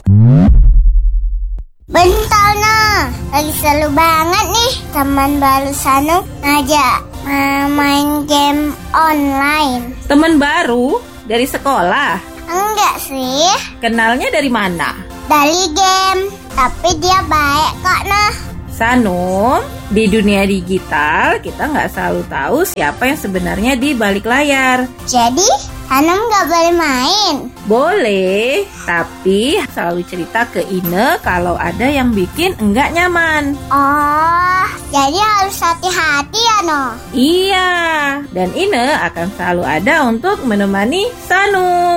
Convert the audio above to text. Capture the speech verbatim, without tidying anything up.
Bentar nah, lagi seru banget nih. Teman baru Sanu ngajak uh, main game online. Teman baru dari sekolah? Enggak sih, Kenalnya dari mana? dari game. Tapi dia baik kok nah. Sanum, di dunia digital kita nggak selalu tahu siapa yang sebenarnya di balik layar. Jadi, Hanum nggak boleh main. Boleh, tapi selalu cerita ke Ine kalau ada yang bikin enggak nyaman. Oh, jadi harus hati-hati ya noh. Iya, dan Ine akan selalu ada untuk menemani Sanum.